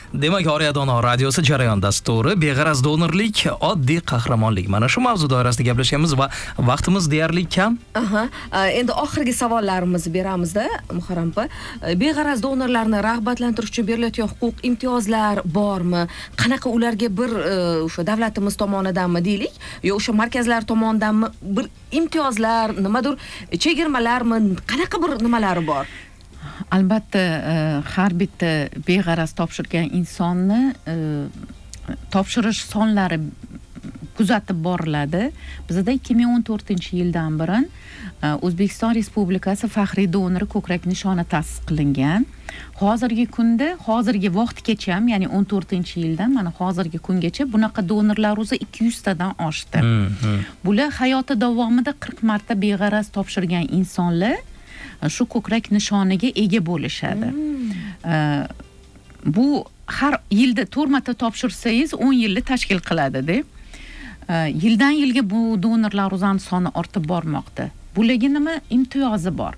Demak, Oriya Dono radiosi jarayon dasturi beg'araz donorlik, oddiy qahramonlik. Mana shu mavzu doirasida gaplashamiz va vaqtimiz deyarli kam. Endi oxirgi savollarimizni beramizda, Muharram opa. Beg'araz donorlarni rag'batlantirish uchun berilayotgan huquq, imtiyozlar bormi? Qanaqa ularga bir o'sha davlatimiz tomonidanmi deylik, yo o'sha markazlar tomonidanmi bir imtiyozlar, nimadir, chegirmalarmi, qanaqa bir nimalari bor? Albatta, har bitta beg'araz topshirgan insonni topshirish sonlari kuzatib boriladi. Bizda 2014-yildan beri O'zbekiston Respublikasi faxriy donori ko'krak nishoni ta'sis qilingan. Hozirgi kunda, hozirgi vaqtgacha, ya'ni 14-yildan mana hozirgi kungacha bunaqa donorlar o'zi 200 tadan oshdi. Bular hayoti davomida 40 marta beg'araz topshirgan insonlar shu ko'krak nishoniga ega bo'lishadi. Bu har yilda 4 marta topshirsangiz 10 yilni tashkil qiladi-da. Yildan yilga bu donorlar soni ortib bormoqda. Bularga nima imtiyozi bor?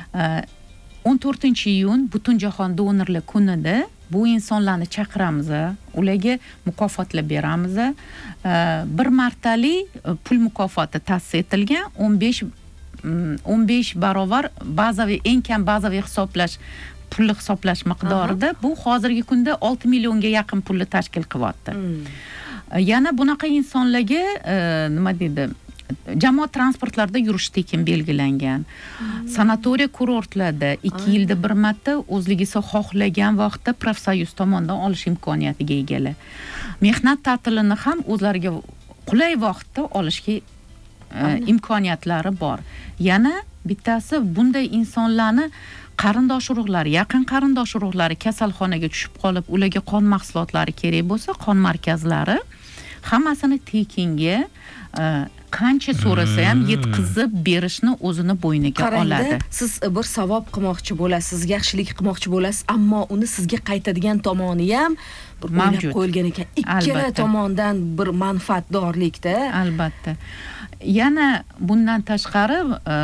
14-iyun Butunjahon donorlar kunida bu insonlarni chaqiramiz, ularga mukofotlar beramiz. Bir martali pul mukofoti ta'sis etilgan 15 barobar bazaviy, eng kam bazaviy pulni hisoblash miqdorida bu hozirgi kunda 6 millionga yaqin pulni tashkil qilyapti. Yana bunaqa insonlarga nima deydi? Jamoat transportlarida yurish tekin belgilangan. Sanatoriya kurortlarda 2 yilda bir marta o'zligicha xohlagan vaqtda profsoyuz tomonidan olish imkoniyatiga egalar. Mehnat ta'tilini ham o'zlariga qulay vaqtda olishga imkoniyatlari bor. Yana bittasi bunday insonlarni qarindosh urug'lari, yaqin qarindosh urug'lari kasalxonaga tushib qolib, ularga qon mahsulotlari kerak bo'lsa, qon markazlari hammasini tekinga qancha so'rasa ham yetkazib berishni o'zini bo'yniga oladi. Siz bir savob qilmoqchi bo'lasiz, yaxshilik qilmoqchi bo'lasiz, ammo uni sizga qaytadigan tomoni ham mavjud qo'yilgan ekan. Ikkala tomondan bir manfaatdorlikda. Albatta. Yana bundan tashqari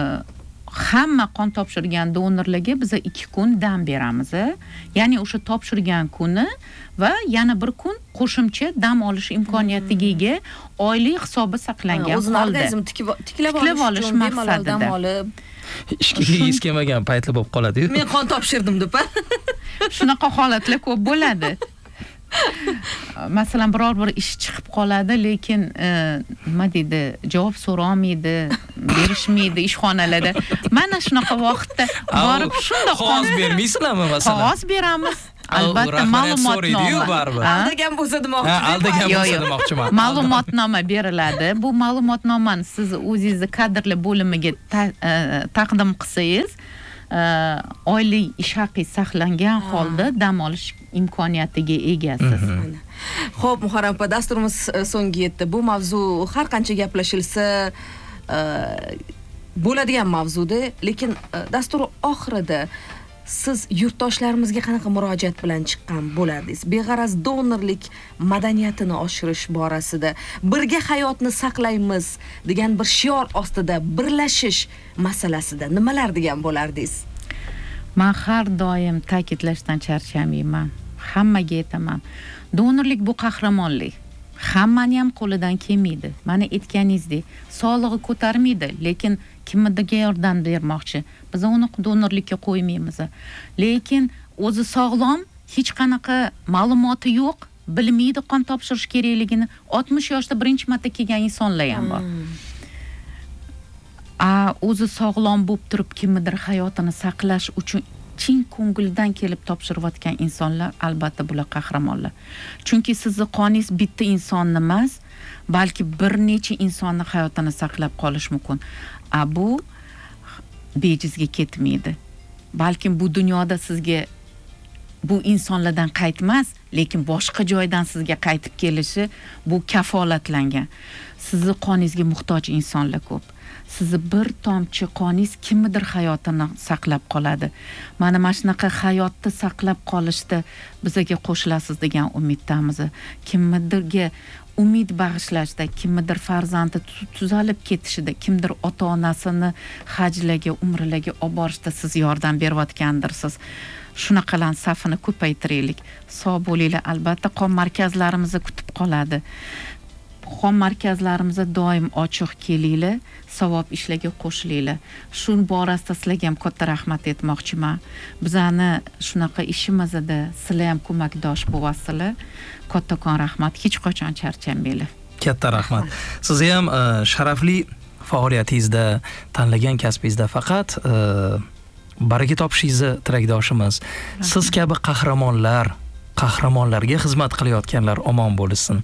hamma qon topshirgan donorlarga biz 2 kun dam beramiz. Ya'ni o'sha topshirgan kuni va yana bir kun qo'shimcha dam olish imkoniyatiga ega oylik hisobi saqlangan holda. Organizm tiklab olish maqsadida. Ishga kelmagan paytlar bo'lib qoladi-yu. Men qon topshirdim deb. Shunaqa holatlar ko'p bo'ladi. Masalan, biror bir ish chiqib qoladi, lekin nima deydi, javob so'ramaydi, berishmaydi ishxonalarda. Mana shunaqa vaqtda borib shunda qog'oz bermaysizlarmi masalan? Qog'oz beramiz. Albatta, ma'lumotnoma. Aldagan bo'lsa demoqchiman. Aldagan bo'lsa demoqchiman. Ma'lumotnoma beriladi. Bu ma'lumotnomani siz o'zingizni kadrlar bo'limiga taqdim qilsangiz, oylik ish haqi saqlangan holda dam olish imkoniyatiga egasiz. Xo'p, Muharram opa, dasturimiz so'ngga yetdi. Bu mavzu har qancha gaplashilsa bo'ladigan mavzuda, lekin dastur oxirida siz yurtdoshlarimizga qanaqa murojaat bilan chiqqan bo'lardingiz? Beg'araz donorlik madaniyatini oshirish borasida, birga hayotni saqlaymiz degan bir shior ostida birlashish masalasida nimalar degan bo'lardingiz? Men har doim ta'kidlashdan charchamayman. Hammaga aytaman. Donorlik bu qahramonlik. Hammani ham qo'lidan kelmaydi. Mana aytganingizdek, sog'lig'i ko'tarmaydi, lekin kimniga yordam bermoqchi. Biz uni donorlikka qo'ymaymiz. Lekin o'zi sog'lom, hech qanaqa ma'lumoti yo'q, bilmaydi qon topshirish kerakligini. 60 yoshda birinchi marta kelgan insonlar ham bor. O'zi sog'lom bo'lib turib kimnidir hayotini saqlash uchun chin ko'ngildan kelib topshirayotgan insonlar albatta bular qahramonlar. Chunki sizning qoningiz bitta insonni emas, balki bir necha insonning hayotini saqlab qolish mumkin. Bu bejizga ketmaydi. Balki bu dunyoda sizga bu insonlardan qaytmas, lekin boshqa joydan sizga qaytib kelishi bu kafolatlangan. Sizning qoningizga muhtoj insonlar ko'p. Sizni bir tomchi qoningiz kimnidir hayotini saqlab qoladi. Mana shunaqa hayotni saqlab qolishda bizga qo'shilasiz degan umiddamiz. Kimnidirga umid bag'ishlashda, kimnidir farzandi tuzalib ketishida, kimdir ota-onasini hajlarga, umrlarga olib borishda siz yordam berayotgandirsiz. shunaqalar safini ko'paytiraylik. Sog' bo'linglar, albatta qon markazlarimizni kutib qoladi. Qon markazlarimizga doim ochiq kelinglar, savob ishlarga qo'shilinglar. Shu borasida sizlarga ham katta rahmat aytmoqchiman. Bizani shunaqa ishimizda sizlar ham ko'makdosh bo'lasizlar. Kattakon rahmat, hech qachon charchamanglar. Katta rahmat. Siz ham sharafli faoliyatingizda, tanlagan kasbingizda faqat baraka topishingizni tilakdoshimiz. Siz kabi qahramonlarga xizmat qilayotganlar omon bo'lsin.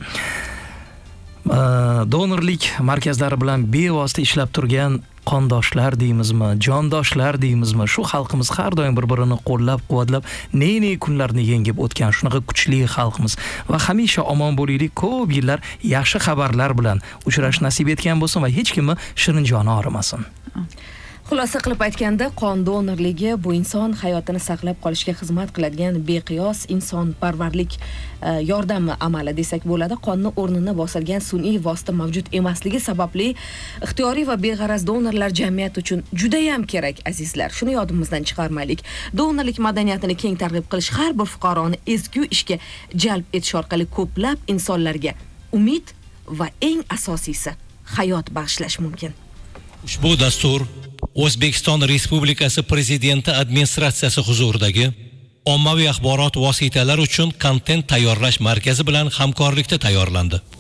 Donorlik markazlari bilan bevosita ishlab turgan qondoshlar deymizmi, jondoshlar deymizmi, shu xalqimiz har doim bir-birini qo'llab-quvvatlab, ne kunlarni yengib o'tgan shunaqa kuchli xalqimiz va hamisha omon bo'laylik, ko'p yillar yaxshi xabarlar bilan uchrash nasib etgan bo'lsin va hech kimni shirin joni og'rimasin. Xulosa qilib aytganda, qon donorligi bu inson hayotini saqlab qolishga xizmat qiladigan beqiyos insonparvarlik yordami amali desak bo'ladi. Qonni o'rnini bosilgan sun'iy vosita mavjud emasligi sababli ixtiyoriy va beg'araz donorlar jamiyat uchun juda ham kerak, azizlar. Shuni yodimizdan chiqarmaylik. Donorlik madaniyatini keng targ'ib qilish har bir fuqaroni ezgu ishga jalb etish orqali ko'plab insonlarga umid va eng asosiysi hayot bag'ishlash mumkin. Ushbu dastur O'zbekiston Respublikasi Prezidenti administratsiyasi huzuridagi ommaviy axborot vositalari uchun kontent tayyorlash markazi bilan hamkorlikda tayyorlandi.